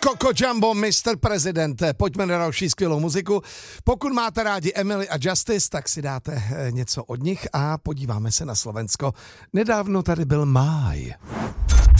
Coco Jumbo, Mr. Prezident. Pojďme na další skvělou muziku. Pokud máte rádi Emily a Justice, tak si dáte něco od nich a podíváme se na Slovensko. Nedávno tady byl máj.